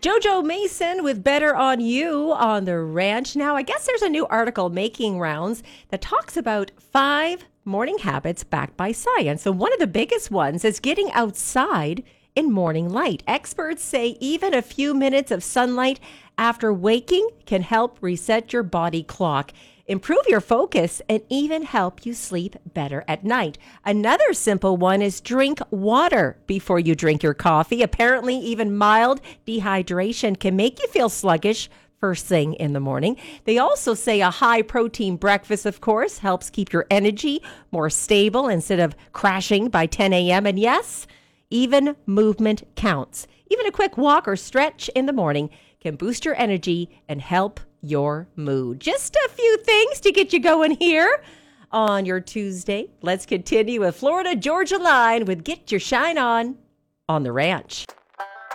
Jojo Mason with Better on You on the ranch. Now, I guess there's a new article making rounds that talks about 5 morning habits backed by science. So one of the biggest ones is getting outside in morning light. Experts say even a few minutes of sunlight after waking can help reset your body clock, improve your focus, and even help you sleep better at night. Another simple one is drink water before you drink your coffee. Apparently, even mild dehydration can make you feel sluggish first thing in the morning. They also say a high protein breakfast, of course, helps keep your energy more stable instead of crashing by 10 a.m. And yes, even movement counts. Even a quick walk or stretch in the morning can boost your energy and help your mood. Just a few things to get you going here on your Tuesday. Let's continue with Florida Georgia Line with Get Your Shine On the Ranch.